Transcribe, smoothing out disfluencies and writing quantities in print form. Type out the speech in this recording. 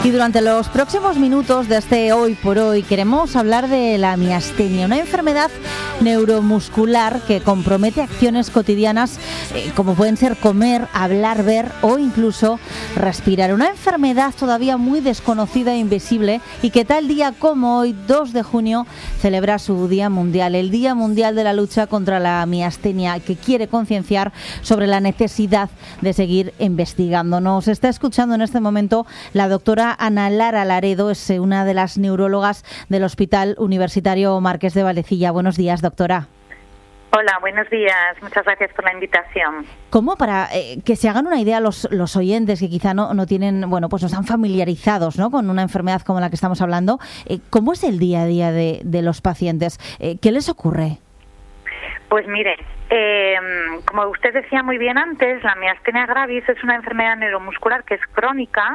Y durante los próximos minutos de este Hoy por Hoy queremos hablar de la miastenia, una enfermedad neuromuscular que compromete acciones cotidianas como pueden ser comer, hablar, ver o incluso respirar. Una enfermedad todavía muy desconocida e invisible y que tal día como hoy, 2 de junio, celebra su Día Mundial, el Día Mundial de la Lucha contra la Miastenia, que quiere concienciar sobre la necesidad de seguir investigando. Nos está escuchando en este momento la doctora Ana Lara Laredo, es una de las neurólogas del Hospital Universitario Marqués de Valecilla. Buenos días, doctora. Hola, buenos días. Muchas gracias por la invitación. ¿Cómo para que se hagan una idea los oyentes que quizá no tienen, pues no están familiarizados, ¿no?, con una enfermedad como la que estamos hablando? ¿Cómo es el día a día de los pacientes? ¿Qué les ocurre? Pues mire, como usted decía muy bien antes, la miastenia gravis es una enfermedad neuromuscular que es crónica